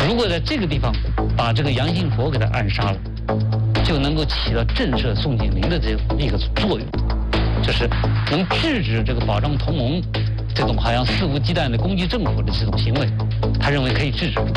如果在这个地方把这个杨幸佛给他暗杀了，就能够起到震慑宋庆龄的这一个作用，就是能制止这个保障同盟这种好像肆无忌惮的攻击政府的这种行为，他认为可以制止住。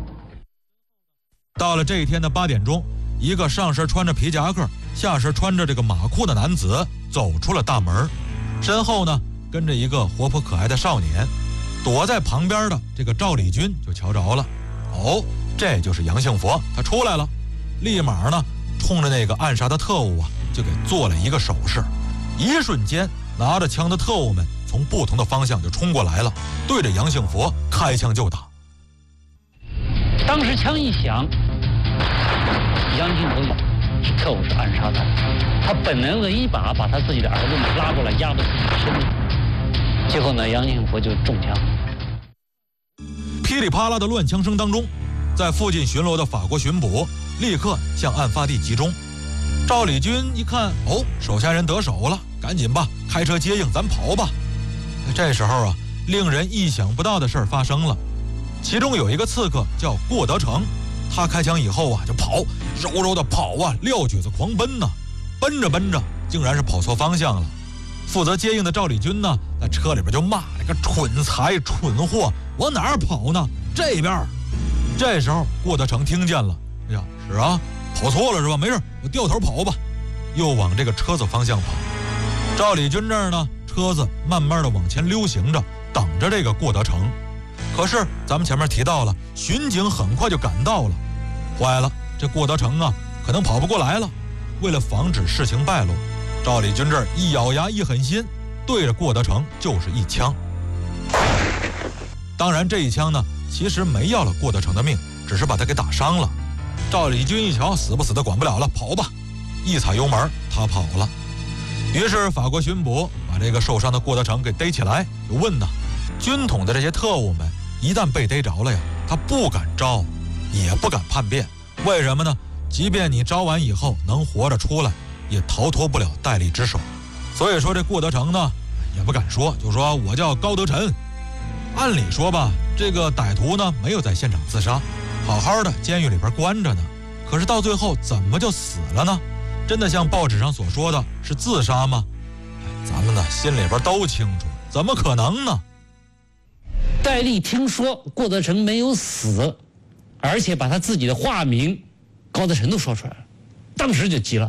到了这一天的8点钟，一个上身穿着皮夹克，下身穿着这个马裤的男子走出了大门，身后呢跟着一个活泼可爱的少年。躲在旁边的这个赵礼军就瞧着了，哦，这就是杨幸佛，他出来了，立马呢冲着那个暗杀的特务啊就给做了一个手势，一瞬间拿着枪的特务们从不同的方向就冲过来了，对着杨幸佛开枪就打。 当时枪一响，杨幸佛特务是暗杀他，他本能的一把他自己的儿子们拉过来压到自己的身上，最后呢杨幸佛就中枪。 噼里啪啦的乱枪声当中，在附近巡逻的法国巡捕立刻向案发地集中。赵礼军一看，哦，手下人得手了，赶紧吧，开车接应，咱跑吧。这时候啊，令人意想不到的事儿发生了。其中有一个刺客叫郭德成，他开枪以后啊就跑，柔柔的跑啊，撂蹶子狂奔呢，奔着奔着竟然是跑错方向了。负责接应的赵礼军呢，在车里边就骂了个蠢材蠢货，往哪儿跑呢？这边。这时候郭德成听见了，哎呀，是啊，跑错了是吧？没事，我掉头跑吧，又往这个车子方向跑。赵礼军这儿呢，车子慢慢的往前溜行着，等着这个郭德成。可是咱们前面提到了，巡警很快就赶到了，坏了，这郭德成啊可能跑不过来了。为了防止事情败露，赵礼军这儿一咬牙一狠心，对着郭德成就是一枪。当然这一枪呢其实没要了郭德成的命，只是把他给打伤了。赵礼军一瞧死不死的管不了了，跑吧，一踩油门他跑了。于是法国巡捕把这个受伤的郭德成给逮起来，就问他，军统的这些特务们一旦被逮着了呀，他不敢招，也不敢叛变。为什么呢？即便你招完以后能活着出来，也逃脱不了戴笠之手。所以说这郭德成呢也不敢说，就说我叫高德臣。按理说吧，这个歹徒呢没有在现场自杀，好好的监狱里边关着呢，可是到最后怎么就死了呢？真的像报纸上所说的是自杀吗？咱们呢心里边都清楚，怎么可能呢？ 戴笠听说郭德成没有死，而且把他自己的化名高德臣都说出来了，当时就急了。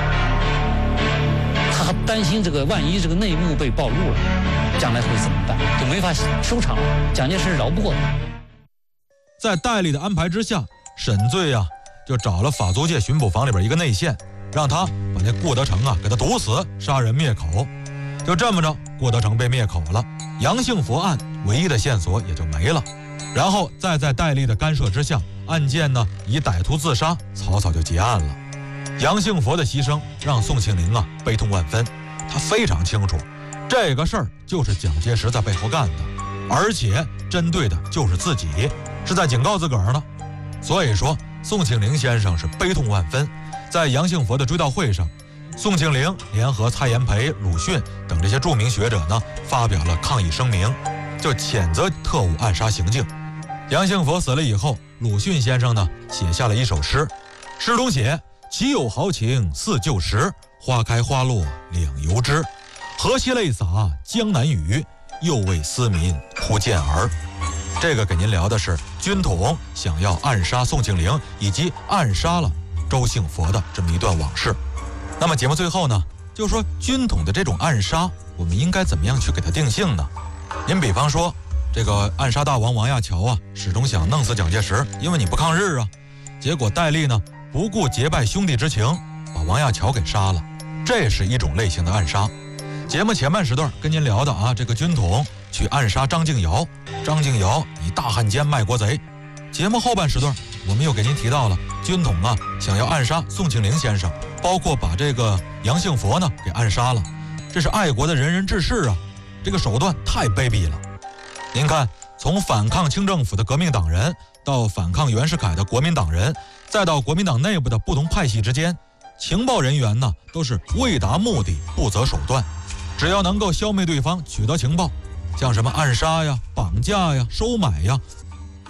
他担心这个万一这个内幕被暴露了，将来会怎么办？就没法收场了，蒋介石饶不过他。 在戴笠的安排之下，沈醉啊就找了法租界巡捕房里边一个内线，让他把那郭德成啊给他毒死，杀人灭口。就这么着，郭德成被灭口了，杨幸佛案唯一的线索也就没了。然后再在戴笠的干涉之下，案件呢以歹徒自杀草草就结案了。杨幸佛的牺牲让宋庆龄啊悲痛万分，他非常清楚这个事儿就是蒋介石在背后干的，而且针对的就是自己，是在警告自个儿呢。所以说宋庆龄先生是悲痛万分。在杨幸佛的追悼会上，宋庆龄联合蔡元培、鲁迅等这些著名学者呢发表了抗议声明，就谴责特务暗杀行径。杨幸佛死了以后，鲁迅先生呢写下了一首诗，诗中写：岂有豪情似旧时，花开花落两由之，何其泪洒江南雨，又为思民哭健儿。这个给您聊的是军统想要暗杀宋庆龄以及暗杀了周幸佛的这么一段往事。那么节目最后呢，就说军统的这种暗杀，我们应该怎么样去给它定性呢？您比方说这个暗杀大王王亚樵啊，始终想弄死蒋介石，因为你不抗日啊。结果戴笠呢不顾结拜兄弟之情，把王亚樵给杀了，这是一种类型的暗杀。节目前半时段跟您聊的啊，这个军统去暗杀张敬尧，张敬尧你大汉奸卖国贼。节目后半时段我们又给您提到了军统啊想要暗杀宋庆龄先生，包括把这个杨幸佛呢给暗杀了，这是爱国的仁人志士啊，这个手段太卑鄙了。您看，从反抗清政府的革命党人到反抗袁世凯的国民党人，再到国民党内部的不同派系之间，情报人员呢都是为达目的不择手段，只要能够消灭对方取得情报，像什么暗杀呀、绑架呀、收买呀，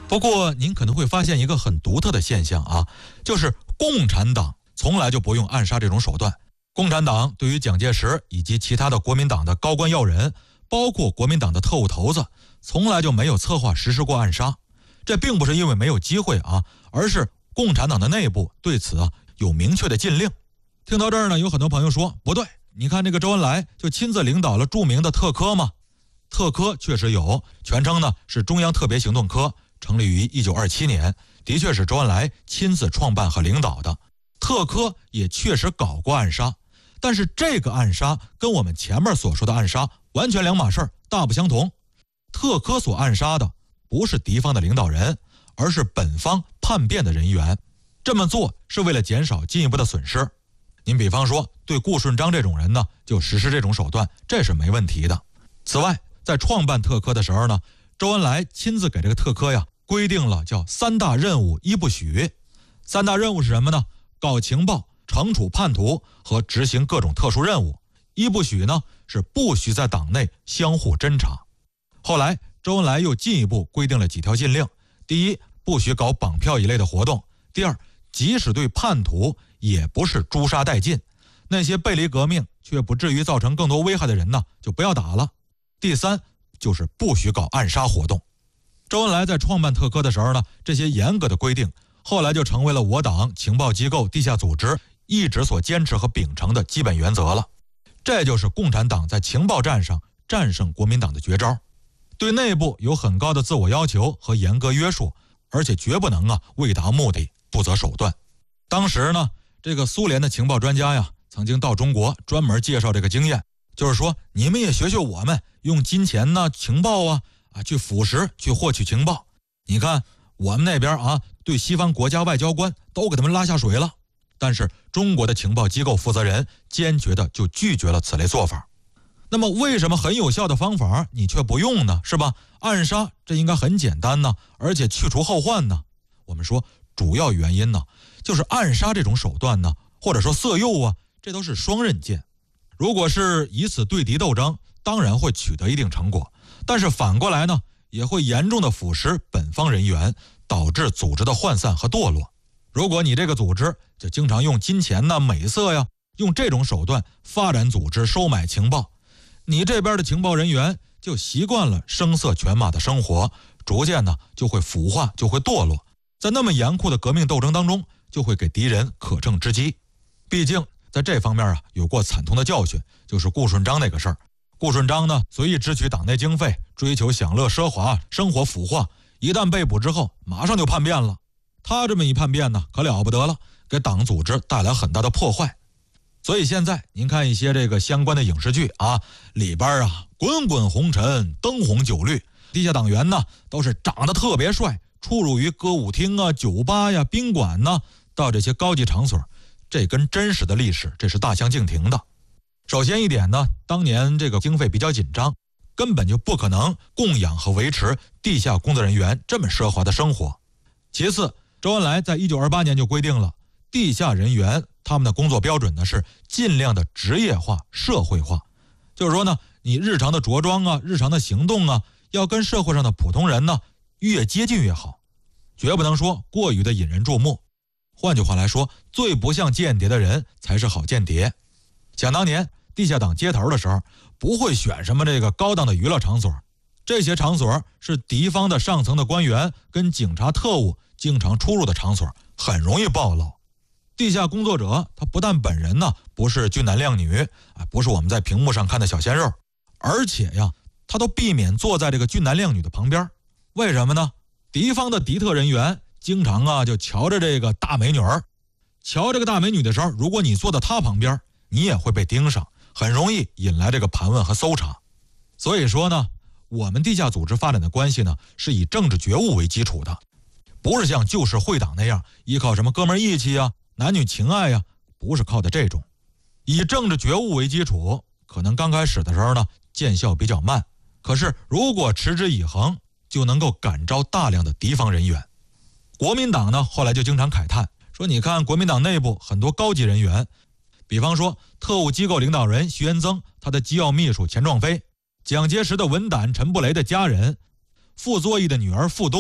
不过您可能会发现一个很独特的现象啊，就是共产党从来就不用暗杀这种手段。共产党对于蒋介石以及其他的国民党的高官要人，包括国民党的特务头子，从来就没有策划实施过暗杀。这并不是因为没有机会啊，而是共产党的内部对此有明确的禁令。听到这儿呢，有很多朋友说不对，你看这个周恩来就亲自领导了著名的特科嘛。特科确实有，全称呢是中央特别行动科，成立于1927年，的确是周恩来亲自创办和领导的。特科也确实搞过暗杀，但是这个暗杀跟我们前面所说的暗杀完全两码事，大不相同。特科所暗杀的不是敌方的领导人，而是本方叛变的人员。这么做是为了减少进一步的损失。您比方说对顾顺章这种人呢，就实施这种手段，这是没问题的。此外，在创办特科的时候呢，周恩来亲自给这个特科规定了叫3大任务1不许。3大任务是什么呢？搞情报、惩处叛徒和执行各种特殊任务。1不许呢，是不许在党内相互侦查。后来周恩来又进一步规定了几条禁令：第一，不许搞绑票一类的活动；第二，即使对叛徒也不是诛杀殆尽，那些背离革命却不至于造成更多危害的人呢，就不要打了；第三，就是不许搞暗杀活动。周恩来在创办特科的时候呢，这些严格的规定后来就成为了我党情报机构地下组织一直所坚持和秉承的基本原则了。这就是共产党在情报战上战胜国民党的绝招。对内部有很高的自我要求和严格约束，而且绝不能为达目的不择手段。当时呢，这个苏联的情报专家曾经到中国专门介绍这个经验，就是说你们也学学我们用金钱情报去腐蚀去获取情报。你看我们那边对西方国家外交官都给他们拉下水了。但是中国的情报机构负责人坚决的就拒绝了此类做法。那么为什么很有效的方法你却不用呢？是吧？暗杀这应该很简单呢，而且去除后患呢。我们说主要原因呢，就是暗杀这种手段呢，或者说色诱这都是双刃剑。如果是以此对敌斗争，当然会取得一定成果，但是反过来呢，也会严重的腐蚀本方人员，导致组织的涣散和堕落。如果你这个组织就经常用金钱美色用这种手段发展组织收买情报，你这边的情报人员就习惯了声色犬马的生活，逐渐就会腐化，就会堕落。在那么严酷的革命斗争当中，就会给敌人可乘之机。毕竟在这方面有过惨痛的教训，就是顾顺章那个事儿。顾顺章随意支取党内经费，追求享乐奢华，生活腐化，一旦被捕之后马上就叛变了。他这么一叛变可了不得了，给党组织带来很大的破坏。所以现在您看一些这个相关的影视剧里边滚滚红尘，灯红酒绿，地下党员都是长得特别帅，出入于歌舞厅酒吧宾馆到这些高级场所，这跟真实的历史这是大相径庭的。首先一点当年这个经费比较紧张，根本就不可能供养和维持地下工作人员这么奢华的生活。其次，周恩来在1928年就规定了，地下人员他们的工作标准是尽量的职业化、社会化。就是说你日常的着装日常的行动要跟社会上的普通人越接近越好，绝不能说过于的引人注目。换句话来说，最不像间谍的人才是好间谍。想当年地下党接头的时候，不会选什么这个高档的娱乐场所，这些场所是敌方的上层的官员跟警察特务经常出入的场所，很容易暴露。地下工作者他不但本人不是俊男靓女不是我们在屏幕上看的小鲜肉，而且他都避免坐在这个俊男靓女的旁边。为什么呢？敌方的敌特人员经常就瞧着这个大美女儿，瞧这个大美女的时候，如果你坐到她旁边，你也会被盯上，很容易引来这个盘问和搜查。所以说我们地下组织发展的关系是以政治觉悟为基础的，不是像旧式会党那样依靠什么哥们义气男女情爱不是靠的这种。以政治觉悟为基础，可能刚开始的时候见效比较慢，可是如果持之以恒，就能够感召大量的敌方人员。国民党后来就经常慨叹说，你看国民党内部很多高级人员，比方说特务机构领导人徐元增，他的机要秘书钱壮飞，蒋介石的文胆陈布雷的家人，傅作义的女儿傅东，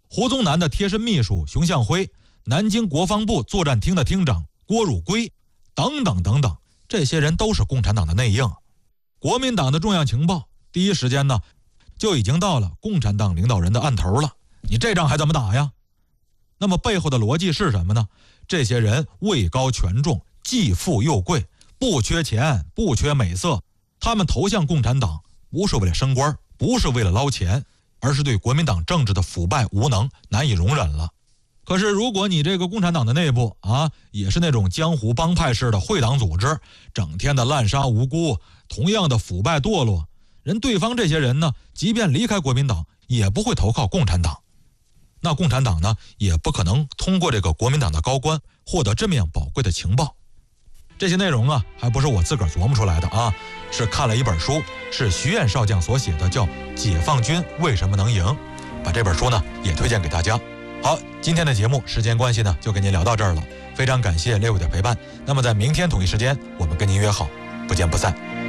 胡宗南的贴身秘书熊向晖，南京国防部作战厅的厅长郭汝瑰，等等等等，这些人都是共产党的内应。国民党的重要情报第一时间呢，就已经到了共产党领导人的案头了。你这仗还怎么打呀？那么背后的逻辑是什么呢？这些人位高权重，既富又贵，不缺钱，不缺美色。他们投向共产党不是为了升官，不是为了捞钱，而是对国民党政治的腐败无能难以容忍了。可是如果你这个共产党的内部也是那种江湖帮派式的会党组织，整天的滥杀无辜，同样的腐败堕落，对方这些人呢，即便离开国民党也不会投靠共产党。那共产党呢，也不可能通过这个国民党的高官获得这么样宝贵的情报。这些内容还不是我自个儿琢磨出来的是看了一本书，是徐彦少将所写的，叫《解放军为什么能赢》。把这本书呢也推荐给大家。好，今天的节目时间关系呢，就跟您聊到这儿了。非常感谢列位的陪伴。那么在明天同一时间，我们跟您约好，不见不散。